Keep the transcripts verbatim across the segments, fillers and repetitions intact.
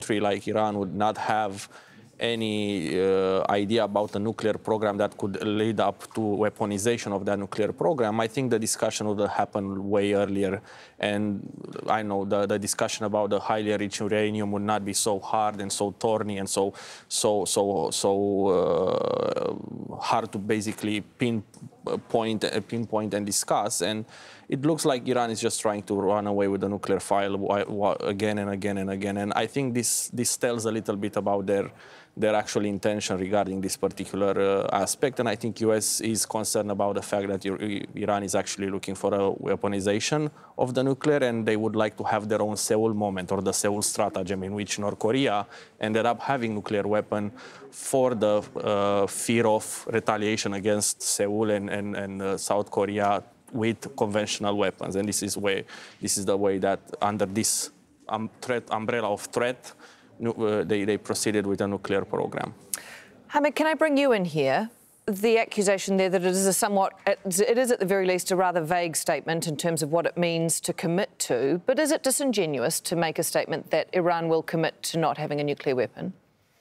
country like Iran would not have any uh, idea about a nuclear program that could lead up to weaponization of that nuclear program, I think the discussion would have happened way earlier. And I know the, the discussion about the highly enriched uranium would not be so hard and so thorny and so so so so uh, hard to basically pinpoint, pinpoint and discuss. And it looks like Iran is just trying to run away with the nuclear file again and again and again. And I think this this tells a little bit about their their actual intention regarding this particular uh, aspect. And I think U S is concerned about the fact that Iran is actually looking for a weaponization of the nuclear, and they would like to have their own Seoul moment, or the Seoul stratagem, in which North Korea ended up having nuclear weapon for the uh, fear of retaliation against Seoul and, and, and uh, South Korea with conventional weapons. And this is way, this is the way that under this um, threat, umbrella of threat, uh, they, they proceeded with a nuclear program. Hamid, can I bring you in here? The accusation there that it is a somewhat, it is at the very least a rather vague statement in terms of what it means to commit to, but is it disingenuous to make a statement that Iran will commit to not having a nuclear weapon?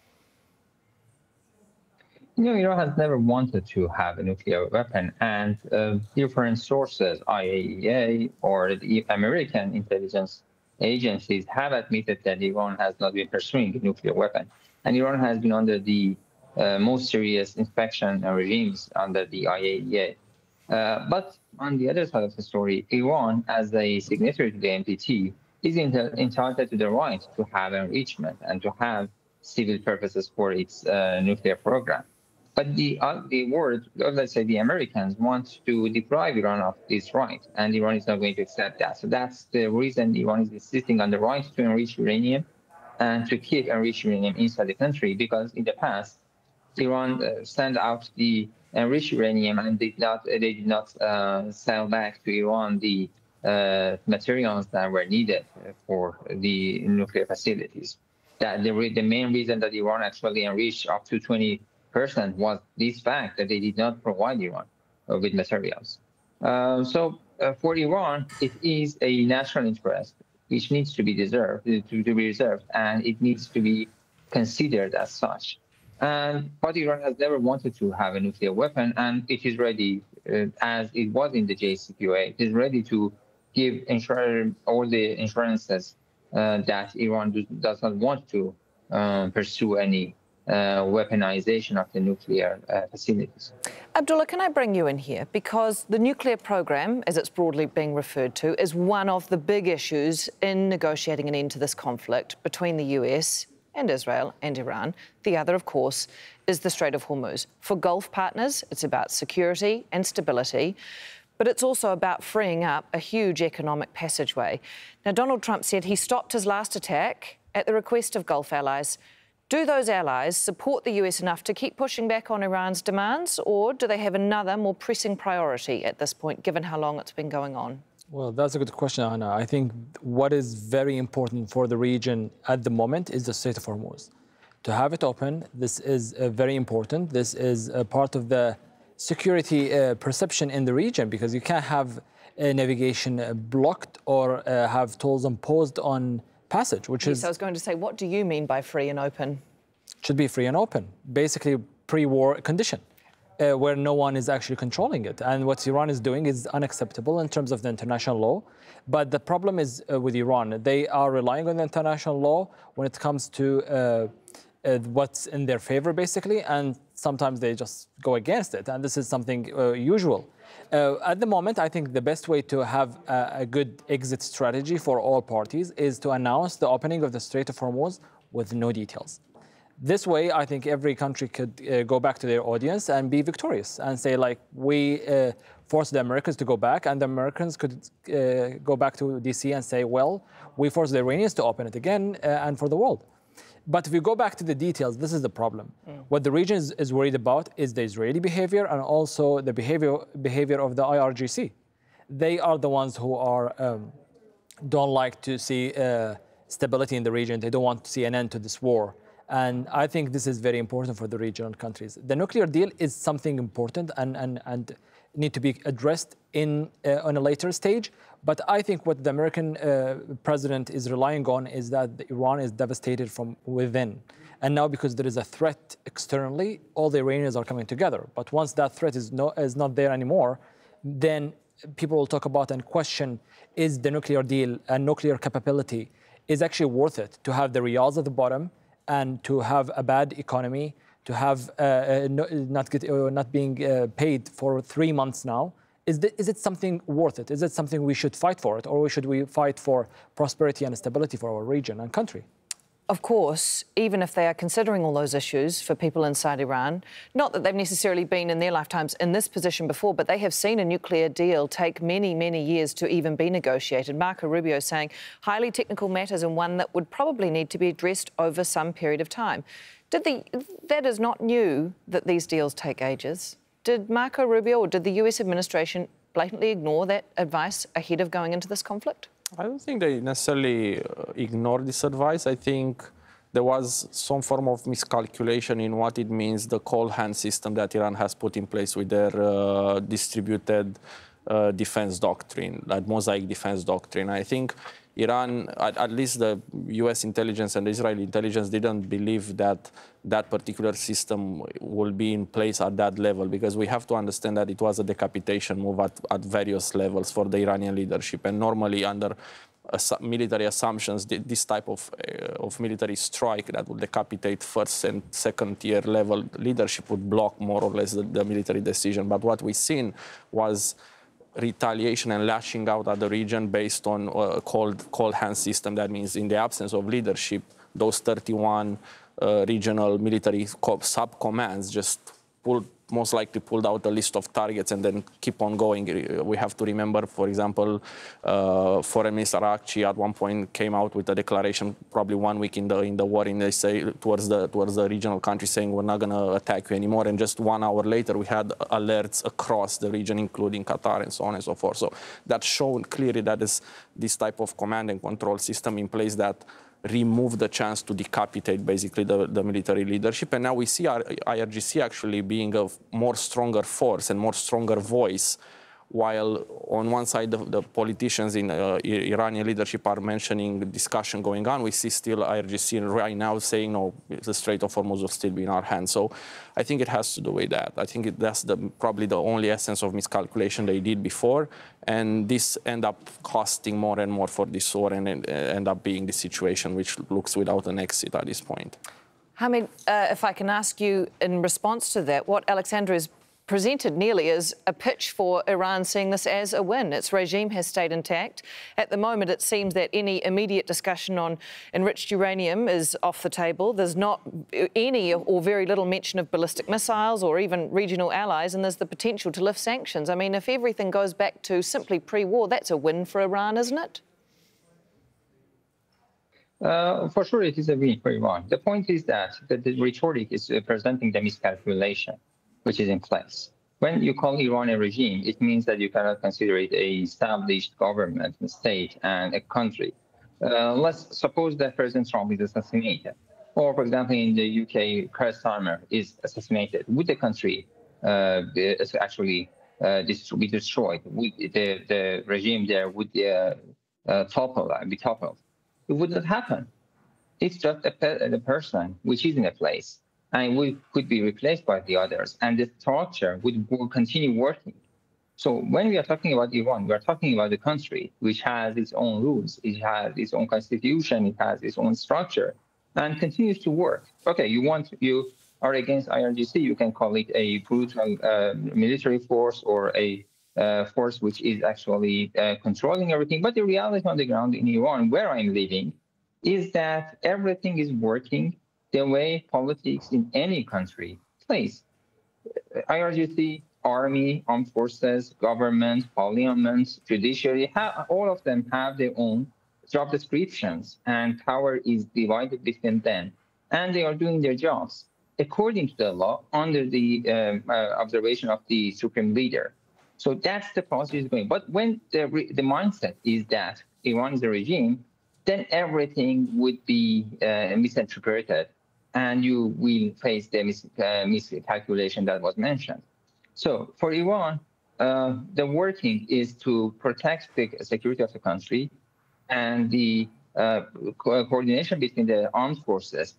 You know, Iran has never wanted to have a nuclear weapon, and uh, different sources, I A E A or the American intelligence agencies, have admitted that Iran has not been pursuing a nuclear weapon. And Iran has been under the uh, most serious inspection regimes under the I A E A. Uh, but on the other side of the story, Iran, as a signatory to the N P T, is entitled to the right to have enrichment and to have civil purposes for its uh, nuclear program. But the, uh, the world, let's say the Americans, want to deprive Iran of this right, and Iran is not going to accept that. So that's the reason Iran is insisting on the right to enrich uranium and to keep enriched uranium inside the country, because in the past, Iran uh, sent out the enriched uranium and did not, they did not uh, sell back to Iran the uh, materials that were needed for the nuclear facilities. That the, the main reason that Iran actually enriched up to twenty percent was this fact that they did not provide Iran uh, with materials. Uh, so uh, for Iran, it is a national interest which needs to be deserved, to, to be reserved, and it needs to be considered as such. And but Iran has never wanted to have a nuclear weapon, and it is ready, uh, as it was in the J C P O A, it is ready to give insur all the insurances uh, that Iran do, does not want to um, pursue any Uh, weaponization of the nuclear uh, facilities. Abdullah, can I bring you in here? Because the nuclear program, as it's broadly being referred to, is one of the big issues in negotiating an end to this conflict between the U S and Israel and Iran. The other, of course, is the Strait of Hormuz. For Gulf partners, it's about security and stability, but it's also about freeing up a huge economic passageway. Now, Donald Trump said he stopped his last attack at the request of Gulf allies. Do those allies support the U S enough to keep pushing back on Iran's demands, or do they have another more pressing priority at this point, given how long it's been going on? Well, that's a good question, Anna. I think what is very important for the region at the moment is the Strait of Hormuz. To have it open, this is uh, very important. This is a part of the security uh, perception in the region, because you can't have uh, navigation uh, blocked or uh, have tolls imposed on passage, which yes, is... I was going to say, what do you mean by free and open? Should be free and open, basically pre-war condition, uh, where no one is actually controlling it. And what Iran is doing is unacceptable in terms of the international law. But the problem is uh, with Iran, they are relying on the international law when it comes to uh, uh, what's in their favor, basically, and sometimes they just go against it. And this is something uh, usual. Uh, at the moment, I think the best way to have a, a good exit strategy for all parties is to announce the opening of the Strait of Hormuz with no details. This way, I think every country could uh, go back to their audience and be victorious and say, like, we uh, forced the Americans to go back, and the Americans could uh, go back to D C and say, well, we forced the Iranians to open it again uh, and for the world. But if you go back to the details, this is the problem. Mm. What the region is, is worried about is the Israeli behavior and also the behavior, behavior of the I R G C. They are the ones who are um, don't like to see uh, stability in the region. They don't want to see an end to this war. And I think this is very important for the regional countries. The nuclear deal is something important and, and, and need to be addressed in, uh, on a later stage. But I think what the American uh, president is relying on is that Iran is devastated from within. And now because there is a threat externally, all the Iranians are coming together. But once that threat is, no, is not there anymore, then people will talk about and question, is the nuclear deal and nuclear capability is actually worth it to have the Riyadh at the bottom and to have a bad economy, to have uh, uh, no, not, get, uh, not being uh, paid for three months now? Is, the, is it something worth it? Is it something we should fight for it? Or should we fight for prosperity and stability for our region and country? Of course, even if they are considering all those issues for people inside Iran, not that they've necessarily been in their lifetimes in this position before, but they have seen a nuclear deal take many, many years to even be negotiated. Marco Rubio saying highly technical matters and one that would probably need to be addressed over some period of time. Did the, that is not new that these deals take ages. Did Marco Rubio or did the U S administration blatantly ignore that advice ahead of going into this conflict? I don't think they necessarily uh, ignored this advice. I think there was some form of miscalculation in what it means, the cold hand system that Iran has put in place with their uh, distributed uh, defense doctrine, that mosaic defense doctrine. I think Iran, at, at least the U S intelligence and the Israeli intelligence, didn't believe that that particular system will be in place at that level, because we have to understand that it was a decapitation move at, at various levels for the Iranian leadership. And normally under uh, military assumptions, this type of, uh, of military strike that would decapitate first and second tier level leadership would block more or less the, the military decision. But what we've seen was retaliation and lashing out at the region based on a cold, cold hand system. That means in the absence of leadership, those thirty-one uh, regional military sub-commands just pulled, most likely pulled out a list of targets and then keep on going. We have to remember, for example, uh, Foreign Minister Araghchi at one point came out with a declaration, probably one week in the in the war, and they say towards the towards the regional country, saying we're not going to attack you anymore. And just one hour later, we had alerts across the region, including Qatar and so on and so forth. So that shown clearly that is this type of command and control system in place that remove the chance to decapitate basically the, the military leadership. And now we see our I R G C actually being a more stronger force and more stronger voice, while on one side the, the politicians in uh, Iranian leadership are mentioning discussion going on, we see still I R G C right now saying, no, the Strait of Hormuz will still be in our hands. So I think it has to do with that. I think it, that's the, probably the only essence of miscalculation they did before, and this end up costing more and more for this war, and, and uh, end up being the situation which looks without an exit at this point. Hamid, uh, if I can ask you in response to that, what Alexandra is presented nearly as a pitch for Iran seeing this as a win. Its regime has stayed intact. At the moment, it seems that any immediate discussion on enriched uranium is off the table. There's not any or very little mention of ballistic missiles or even regional allies, and there's the potential to lift sanctions. I mean, if everything goes back to simply pre-war, that's a win for Iran, isn't it? Uh, for sure, it is a win for Iran. The point is that the, the rhetoric is uh, presenting the miscalculation which is in place. When you call Iran a regime, it means that you cannot consider it a established government, a state, and a country. Uh, let's suppose that President Trump is assassinated, or, for example, in the U K, Keir Starmer is assassinated. Would the country uh, be actually uh, be destroyed? Would the, the regime there would uh, uh, topple, uh, be toppled? It would not happen. It's just a, pe the person which is in a place, and we could be replaced by the others, and the structure would, would continue working. So when we are talking about Iran, we are talking about a country which has its own rules, it has its own constitution, it has its own structure, and continues to work. Okay, you want you are against I R G C, you can call it a brutal uh, military force or a uh, force which is actually uh, controlling everything. But the reality on the ground in Iran, where I'm living, is that everything is working the way politics in any country plays. I R G C, army, armed forces, government, parliament, judiciary, all of them have their own job descriptions, and power is divided between them. And they are doing their jobs according to the law, under the um, uh, observation of the supreme leader. So that's the process going. But when the, the mindset is that Iran is a regime, then everything would be uh, misinterpreted, and you will face the mis uh, miscalculation that was mentioned. So for Iran, uh, the working is to protect the security of the country, and the uh, co coordination between the armed forces